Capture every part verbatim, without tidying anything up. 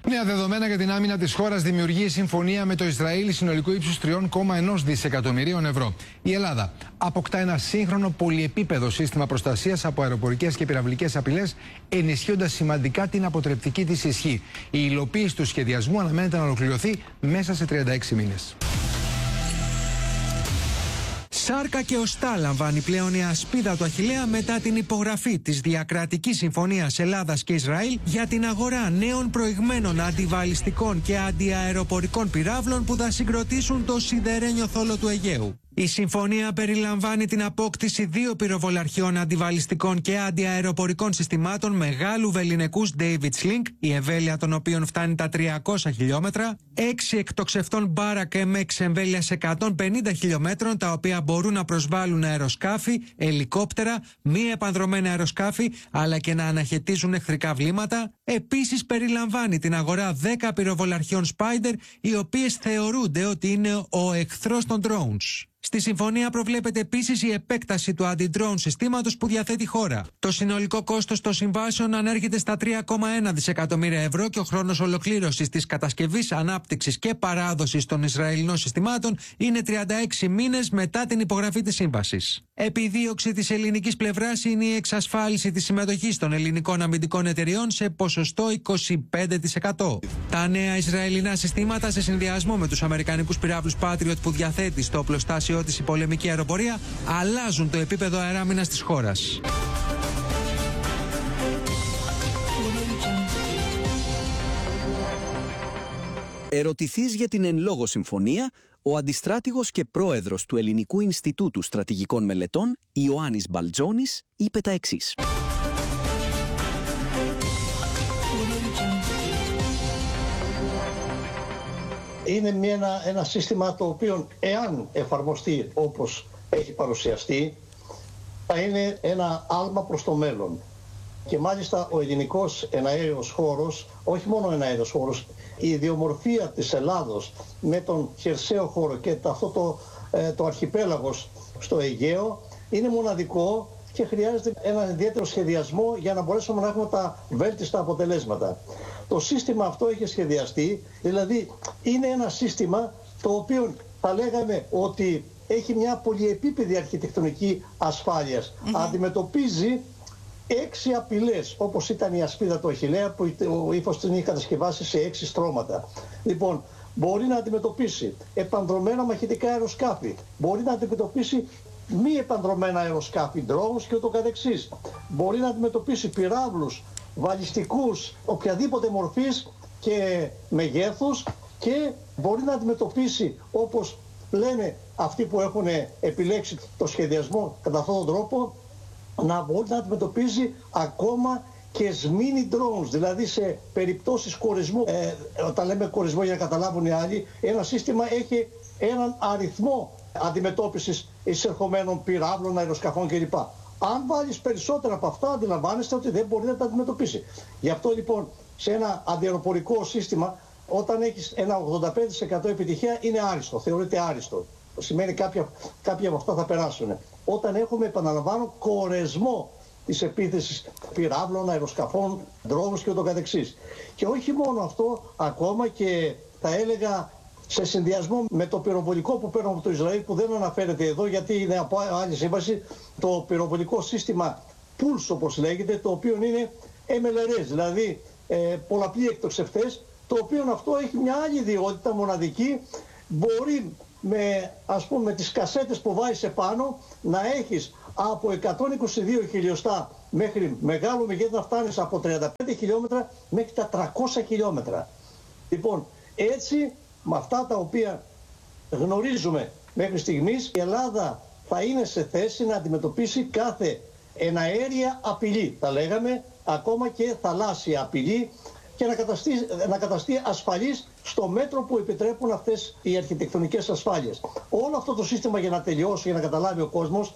Νέα δεδομένα για την άμυνα της χώρας δημιουργεί η συμφωνία με το Ισραήλ συνολικού ύψους τρία κόμμα ένα δισεκατομμυρίων ευρώ. Η Ελλάδα αποκτά ένα σύγχρονο πολυεπίπεδο σύστημα προστασίας από αεροπορικές και πυραυλικές απειλές, ενισχύοντας σημαντικά την αποτρεπτική της ισχύ. Η υλοποίηση του σχεδιασμού αναμένεται να ολοκληρωθεί μέσα σε τριάντα έξι μήνες. Σάρκα και οστά λαμβάνει πλέον η ασπίδα του Αχιλλέα μετά την υπογραφή της διακρατικής συμφωνίας Ελλάδας και Ισραήλ για την αγορά νέων προηγμένων αντιβαλιστικών και αντιαεροπορικών πυράβλων που θα συγκροτήσουν το σιδερένιο θόλο του Αιγαίου. Η συμφωνία περιλαμβάνει την απόκτηση δύο πυροβολαρχιών αντιβαλιστικών και αντιαεροπορικών συστημάτων μεγάλου βεληνικούς David Sling, η εμβέλεια των οποίων φτάνει τα τριακόσια χιλιόμετρα, έξι εκτοξευτών Barak εμ εξ εμβέλειας εκατόν πενήντα χιλιόμετρων, τα οποία μπορούν να προσβάλλουν αεροσκάφη, ελικόπτερα, μη επανδρομένα αεροσκάφη, αλλά και να αναχαιτίζουν εχθρικά βλήματα. Επίσης περιλαμβάνει την αγορά δέκα πυροβολαρχιών Spider, οι οποίες θεωρούνται ότι είναι ο εχθρός των drones. Στη συμφωνία προβλέπεται επίσης η επέκταση του αντι-drone συστήματος που διαθέτει η χώρα. Το συνολικό κόστος των συμβάσεων ανέρχεται στα τρία κόμμα ένα δισεκατομμύρια ευρώ και ο χρόνος ολοκλήρωσης της κατασκευής, ανάπτυξης και παράδοσης των Ισραηλινών συστημάτων είναι τριάντα έξι μήνες μετά την υπογραφή της σύμβασης. Επιδίωξη της ελληνικής πλευράς είναι η εξασφάλιση της συμμετοχής των ελληνικών αμυντικών εταιριών σε ποσοστό είκοσι πέντε τοις εκατό. Τα νέα Ισραηλινά συστήματα, σε συνδυασμό με τους αμερικανικούς πυράβλους Patriot που διαθέτει στο οπλοστάσιο της η πολεμική αεροπορία, αλλάζουν το επίπεδο αεράμινας της χώρας. Ερωτηθείς για την εν λόγω συμφωνία, ο αντιστράτηγος και πρόεδρος του Ελληνικού Ινστιτούτου Στρατηγικών Μελετών, Ιωάννης Μπαλτζόνης, είπε τα εξής. Είναι μια, ένα, ένα σύστημα το οποίο, εάν εφαρμοστεί όπως έχει παρουσιαστεί, θα είναι ένα άλμα προς το μέλλον. Και μάλιστα ο ελληνικός εναέριος χώρος, όχι μόνο ο εναέριος χώρος, η ιδιομορφία της Ελλάδος με τον χερσαίο χώρο και αυτό το, ε, το αρχιπέλαγος στο Αιγαίο είναι μοναδικό και χρειάζεται έναν ιδιαίτερο σχεδιασμό για να μπορέσουμε να έχουμε τα βέλτιστα αποτελέσματα. Το σύστημα αυτό έχει σχεδιαστεί, δηλαδή είναι ένα σύστημα το οποίο θα λέγαμε ότι έχει μια πολυεπίπεδη αρχιτεκτονική ασφάλειας. Mm-hmm. Αντιμετωπίζει έξι απειλές, όπως ήταν η ασπίδα του Αχιλλέα που ο ύφος την είχε κατασκευάσει σε έξι στρώματα. Λοιπόν, μπορεί να αντιμετωπίσει επανδρομένα μαχητικά αεροσκάφη, μπορεί να αντιμετωπίσει μη επανδρομένα αεροσκάφη, drones και ούτω καθεξής. Μπορεί να αντιμετωπίσει πυράβλους, βαλιστικούς, οποιαδήποτε μορφής και μεγέθους, και μπορεί να αντιμετωπίσει, όπως λένε αυτοί που έχουν επιλέξει το σχεδιασμό κατά αυτόν τον τρόπο, να μπορεί να αντιμετωπίζει ακόμα και σμίνι drones, δηλαδή σε περιπτώσεις κορισμού. Ε, όταν λέμε κορισμό, για να καταλάβουν οι άλλοι, ένα σύστημα έχει έναν αριθμό αντιμετώπισης εισερχομένων πυράβλων, αεροσκαφών κλπ. Αν βάλεις περισσότερα από αυτά, αντιλαμβάνεστε ότι δεν μπορεί να τα αντιμετωπίσει. Γι' αυτό λοιπόν σε ένα αντιαεροπορικό σύστημα, όταν έχεις ένα ογδόντα πέντε τοις εκατό επιτυχία, είναι άριστο, θεωρείται άριστο. Σημαίνει κάποια, κάποια από αυτά θα περάσουν. Όταν έχουμε, επαναλαμβάνω, κορεσμό της επίθεσης πυράβλων, αεροσκαφών, drones και ούτω καθεξής. Και όχι μόνο αυτό, ακόμα και θα έλεγα σε συνδυασμό με το πυροβολικό που παίρνουμε από το Ισραήλ, που δεν αναφέρεται εδώ γιατί είναι από άλλη σύμβαση, το πυροβολικό σύστημα Pulse όπως λέγεται, το οποίο είναι εμ ελ αρ ες, δηλαδή ε, πολλαπλοί εκτοξευτές, το οποίο αυτό έχει μια άλλη ιδιότητα μοναδική. Μπορεί με, ας πούμε, με τις κασέτες που βάζεις επάνω να έχεις από εκατόν είκοσι δύο χιλιοστά μέχρι μεγάλο μεγέθος, να φτάνεις από τριάντα πέντε χιλιόμετρα μέχρι τα τριακόσια χιλιόμετρα. Λοιπόν, έτσι με αυτά τα οποία γνωρίζουμε μέχρι στιγμής, η Ελλάδα θα είναι σε θέση να αντιμετωπίσει κάθε εναέρια απειλή, τα λέγαμε, ακόμα και θαλάσσια απειλή, και να καταστεί, να καταστεί ασφαλής στο μέτρο που επιτρέπουν αυτές οι αρχιτεκτονικές ασφάλειες. Όλο αυτό το σύστημα, για να τελειώσει, για να καταλάβει ο κόσμος,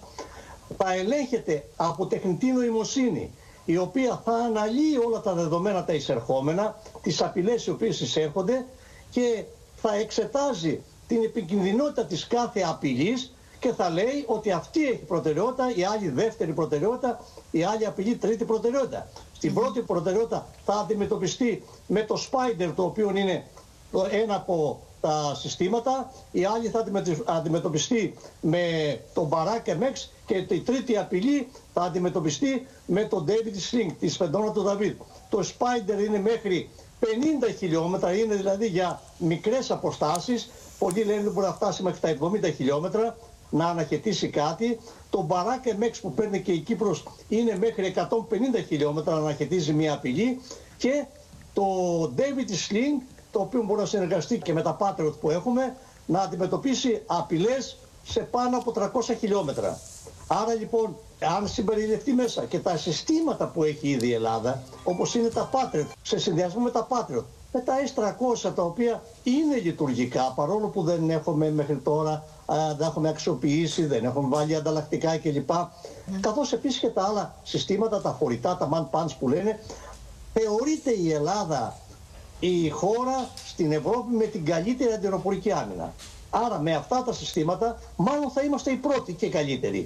θα ελέγχεται από τεχνητή νοημοσύνη, η οποία θα αναλύει όλα τα δεδομένα τα εισερχόμενα, τις απειλές οι οποίες εισέρχονται, και θα εξετάζει την επικινδυνότητα της κάθε απειλής και θα λέει ότι αυτή έχει προτεραιότητα, η άλλη δεύτερη προτεραιότητα, η άλλη απειλή τρίτη προτεραιότητα. Η πρώτη προτεραιότητα θα αντιμετωπιστεί με το Spider, το οποίο είναι ένα από τα συστήματα. Η άλλη θα αντιμετωπιστεί με το Barak εμ εξ και η τρίτη απειλή θα αντιμετωπιστεί με το David Sling, τη σφεντόνα του Δαβίδ. Το Spider είναι μέχρι πενήντα χιλιόμετρα, είναι δηλαδή για μικρές αποστάσεις. Πολλοί λένε ότι μπορεί να φτάσει μέχρι τα εβδομήντα χιλιόμετρα να αναχαιτήσει κάτι. Το Barak εμ εξ που παίρνει και η Κύπρος είναι μέχρι εκατόν πενήντα χιλιόμετρα να αναχαιτήσει μια απειλή. Και το David Sling, το οποίο μπορεί να συνεργαστεί και με τα Patriot που έχουμε, να αντιμετωπίσει απειλές σε πάνω από τριακόσια χιλιόμετρα. Άρα λοιπόν, αν συμπεριληφθεί μέσα και τα συστήματα που έχει ήδη η Ελλάδα, όπως είναι τα Patriot, σε συνδυασμό με τα Patriot, με τα ες τριακόσια, τα οποία είναι λειτουργικά, παρόλο που δεν έχουμε μέχρι τώρα, δεν έχουμε αξιοποιήσει, δεν έχουμε βάλει ανταλλακτικά κλπ. Mm. Καθώς επίσης και τα άλλα συστήματα, τα φορητά, τα man-punch που λένε, θεωρείται η Ελλάδα η χώρα στην Ευρώπη με την καλύτερη αντιεροπορική άμυνα. Άρα με αυτά τα συστήματα μάλλον θα είμαστε οι πρώτοι και οι καλύτεροι.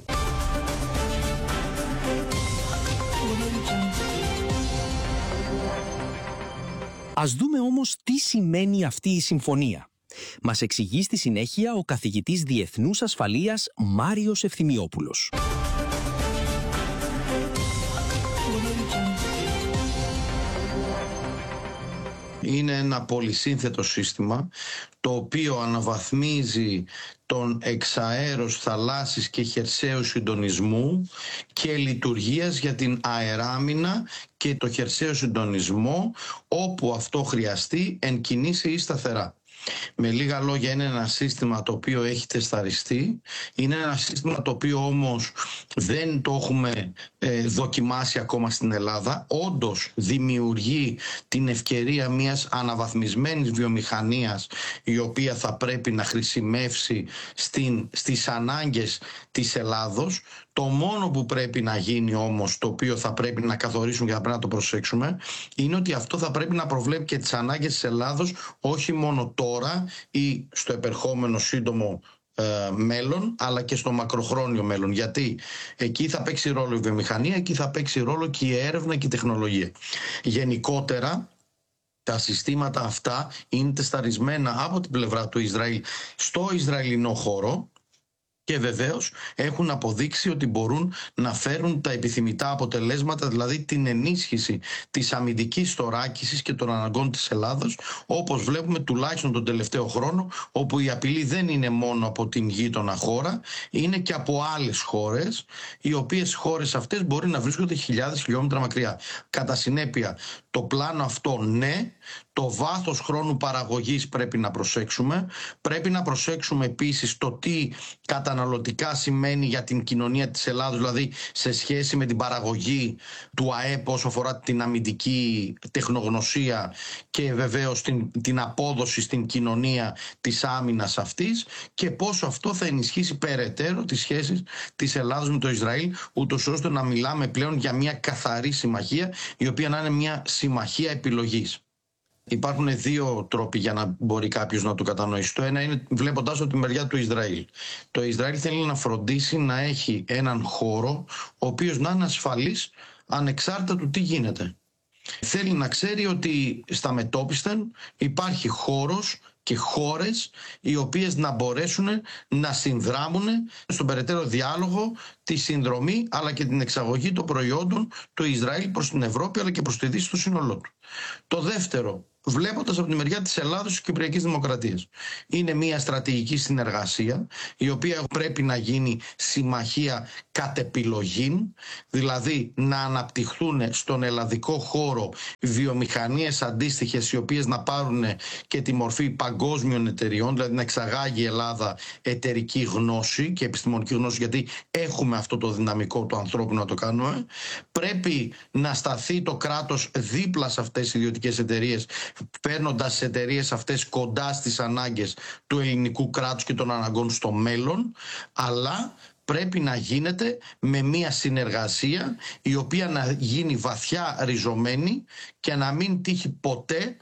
Ας δούμε όμως τι σημαίνει αυτή η συμφωνία. Μας εξηγεί στη συνέχεια ο καθηγητής Διεθνούς Ασφαλείας Μάριος Ευθυμιόπουλος. Είναι ένα πολυσύνθετο σύστημα το οποίο αναβαθμίζει τον εξαέρος θαλάσσης και χερσαίου συντονισμού και λειτουργίας για την αεράμινα και το χερσαίο συντονισμό όπου αυτό χρειαστεί εν κινήσει ή σταθερά. Με λίγα λόγια, είναι ένα σύστημα το οποίο έχει τεσταριστεί, είναι ένα σύστημα το οποίο όμως δεν το έχουμε ε, δοκιμάσει ακόμα στην Ελλάδα. Όντως δημιουργεί την ευκαιρία μιας αναβαθμισμένης βιομηχανίας η οποία θα πρέπει να χρησιμεύσει στην, στις ανάγκες της Ελλάδος. Το μόνο που πρέπει να γίνει όμως, το οποίο θα πρέπει να καθορίσουμε και θα πρέπει να το προσέξουμε, είναι ότι αυτό θα πρέπει να προβλέπει και τις ανάγκες της Ελλάδος, όχι μόνο τώρα ή στο επερχόμενο σύντομο ε, μέλλον, αλλά και στο μακροχρόνιο μέλλον. Γιατί εκεί θα παίξει ρόλο η βιομηχανία, εκεί θα παίξει ρόλο και η έρευνα και η τεχνολογία. Γενικότερα, τα συστήματα αυτά είναι τεσταρισμένα από την πλευρά του Ισραήλ στο Ισραηλινό χώρο, και βεβαίως έχουν αποδείξει ότι μπορούν να φέρουν τα επιθυμητά αποτελέσματα, δηλαδή την ενίσχυση της αμυντικής θωράκισης και των αναγκών της Ελλάδος, όπως βλέπουμε τουλάχιστον τον τελευταίο χρόνο, όπου η απειλή δεν είναι μόνο από την γείτονα χώρα, είναι και από άλλες χώρες, οι οποίες χώρες αυτές μπορεί να βρίσκονται χιλιάδες χιλιόμετρα μακριά. Κατά συνέπεια, το πλάνο αυτό ναι, το βάθος χρόνου παραγωγής πρέπει να προσέξουμε. Πρέπει να προσέξουμε επίσης το τι καταναλωτικά σημαίνει για την κοινωνία της Ελλάδος, δηλαδή σε σχέση με την παραγωγή του ΑΕΠ όσο αφορά την αμυντική τεχνογνωσία και βεβαίως την, την απόδοση στην κοινωνία της άμυνας αυτής, και πόσο αυτό θα ενισχύσει περαιτέρω τις σχέσεις της Ελλάδος με το Ισραήλ, ούτως ώστε να μιλάμε πλέον για μια καθαρή συμμαχία, η οποία να είναι μια συμμαχία επιλογής. Υπάρχουν δύο τρόποι για να μπορεί κάποιος να το κατανοήσει. Το ένα είναι βλέποντας από τη μεριά του Ισραήλ. Το Ισραήλ θέλει να φροντίσει να έχει έναν χώρο ο οποίος να είναι ασφαλής ανεξάρτητα του τι γίνεται. Θέλει να ξέρει ότι στα μετώπισθεν υπάρχει χώρος και χώρες οι οποίες να μπορέσουν να συνδράμουν στον περαιτέρω διάλογο, τη συνδρομή αλλά και την εξαγωγή των προϊόντων του Ισραήλ προς την Ευρώπη αλλά και προς τη Δύση στο σύνολό του. Το δεύτερο, βλέποντας από τη μεριά της Ελλάδος και της Κυπριακής Δημοκρατίας, είναι μια στρατηγική συνεργασία η οποία πρέπει να γίνει συμμαχία κατ' επιλογή, δηλαδή να αναπτυχθούν στον ελλαδικό χώρο βιομηχανίες αντίστοιχες οι οποίες να πάρουν και τη μορφή παγκόσμιων εταιριών, δηλαδή να εξαγάγει η Ελλάδα εταιρική γνώση και επιστημονική γνώση, γιατί έχουμε αυτό το δυναμικό του ανθρώπου να το κάνουμε. Πρέπει να σταθεί το κράτος δίπλα σε αυτές τις ιδιωτικές εταιρείες, παίρνοντας τις εταιρείες αυτές κοντά στις ανάγκες του ελληνικού κράτους και των αναγκών στο μέλλον, αλλά πρέπει να γίνεται με μια συνεργασία η οποία να γίνει βαθιά ριζωμένη και να μην τύχει ποτέ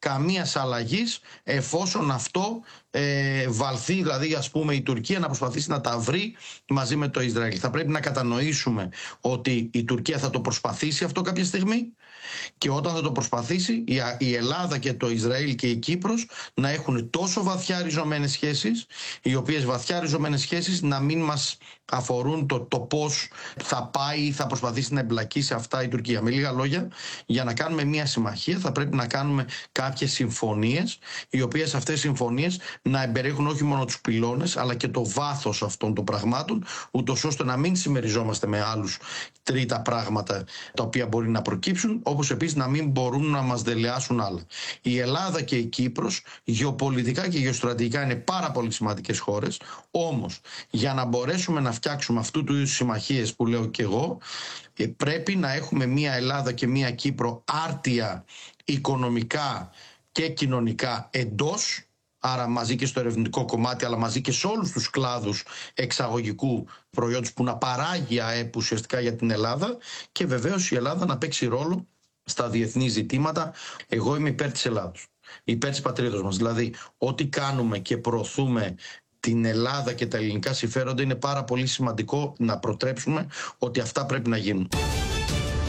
καμίας αλλαγής εφόσον αυτό ε, βαλθεί, δηλαδή ας πούμε η Τουρκία να προσπαθήσει να τα βρει μαζί με το Ισραήλ. Θα πρέπει να κατανοήσουμε ότι η Τουρκία θα το προσπαθήσει αυτό κάποια στιγμή και όταν θα το προσπαθήσει η Ελλάδα και το Ισραήλ και η Κύπρος να έχουν τόσο βαθιά ριζωμένες σχέσεις, οι οποίες βαθιά ριζωμένες σχέσεις να μην μας αφορούν το, το πώς θα πάει ή θα προσπαθήσει να εμπλακεί σε αυτά η Τουρκία. Με λίγα λόγια, για να κάνουμε μια συμμαχία θα πρέπει να κάνουμε κάποιες συμφωνίες, οι οποίες αυτές οι συμφωνίες να εμπεριέχουν όχι μόνο τους πυλώνες αλλά και το βάθος αυτών των πραγμάτων, ούτως ώστε να μην συμμεριζόμαστε με άλλους τρίτα πράγματα τα οποία μπορεί να προκύψουν, όπως επίσης να μην μπορούν να μας δελεάσουν άλλα. Η Ελλάδα και η Κύπρος γεωπολιτικά και γεωστρατηγικά είναι πάρα πολύ σημαντικές χώρες, όμως για να μπορέσουμε να φτιάξουμε αυτού του είδους συμμαχίες που λέω και εγώ, πρέπει να έχουμε μια Ελλάδα και μια Κύπρο άρτια οικονομικά και κοινωνικά εντός, άρα μαζί και στο ερευνητικό κομμάτι, αλλά μαζί και σε όλους τους κλάδους εξαγωγικού προϊόντος που να παράγει ΑΕΠ ουσιαστικά για την Ελλάδα, και βεβαίως η Ελλάδα να παίξει ρόλο στα διεθνή ζητήματα. Εγώ είμαι υπέρ της Ελλάδος, υπέρ της πατρίδος μας. Δηλαδή, ό,τι κάνουμε και προωθούμε την Ελλάδα και τα ελληνικά συμφέροντα είναι πάρα πολύ σημαντικό να προτρέψουμε ότι αυτά πρέπει να γίνουν.